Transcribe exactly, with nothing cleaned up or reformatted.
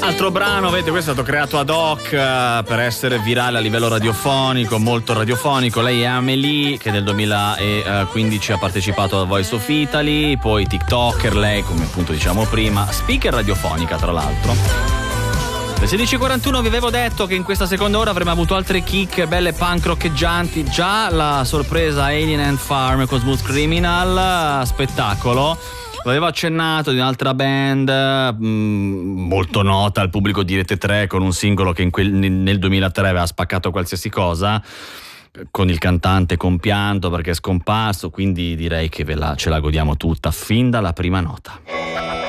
Altro brano, vedete, questo è stato creato ad hoc uh, per essere virale a livello radiofonico, molto radiofonico. Lei è Amélie, che nel duemilaquindici ha partecipato a Voice of Italy, poi TikToker, lei, come appunto diciamo prima, speaker radiofonica tra l'altro. Alle sedici e quarantuno vi avevo detto che in questa seconda ora avremmo avuto altre chicche belle punk roccheggianti. Già la sorpresa Alien Ant Farm con Smooth Criminal, spettacolo. L'avevo accennato di un'altra band mh, molto nota al pubblico di Rete tre, con un singolo che in quel, nel duemilatré aveva spaccato qualsiasi cosa, con il cantante compianto perché è scomparso, quindi direi che ve la, ce la godiamo tutta fin dalla prima nota.